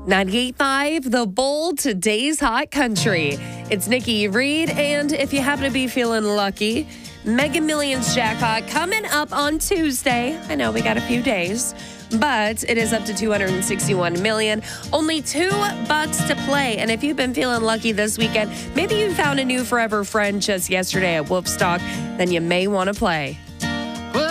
98.5, The Bull, today's hot country. It's Nikki Reed, and if you happen to be feeling lucky, Mega Millions jackpot coming up on Tuesday. I know we got a few days, but it is up to $261 million. Only $2 to play. And if you've been feeling lucky this weekend, maybe you found a new forever friend just yesterday at Wolfstock, then you may want to play.